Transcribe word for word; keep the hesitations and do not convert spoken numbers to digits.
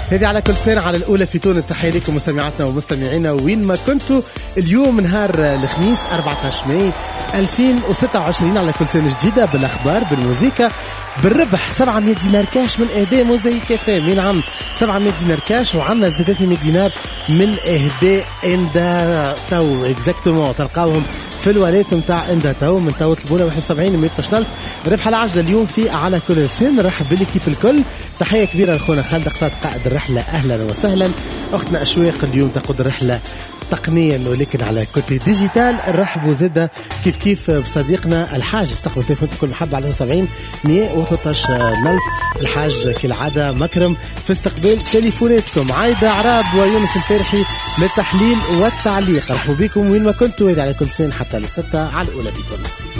هذه على كل سنة على الأولى في تونس. تحية لكم مستمعاتنا ومستمعينا وين ما كنتوا. اليوم نهار الخميس أربعة عشر ماي ألفين وستة وعشرين، على كل سنة جديدة بالأخبار بالموسيقى بالربح. سبعمية دينار كاش من إهداء موزايك فام. مين عم سبعمية دينار كاش، وعنا ثلاثمية دينار من إهداء إندا تو اكزاكتومون. تلقاوهم في الولايات نتاع إندا تو من تو طلبونا واحد وسبعين مية ألف ربح العجلة اليوم في على كل سنة. نرحب بالكيب الكل. تحية كبيرة لخونا خالد قطاط قائد الرحلة، أهلا وسهلا. أختنا أشواق اليوم تقود الرحلة تقنيا ولكن على كوتي ديجيتال. نرحبوا زادة كيف كيف بصديقنا الحاج. استقبل تليفون بكل محبة على سبعين مية وثلاثة عشر ألف. الحاج كالعادة مكرم في استقبال تليفوناتكم. عايدة عراب ويونس الفارحي للتحليل والتعليق. رحبوا بكم وين ما كنتوا. هذا على كل سنة حتى للستة على الأولى في تونس.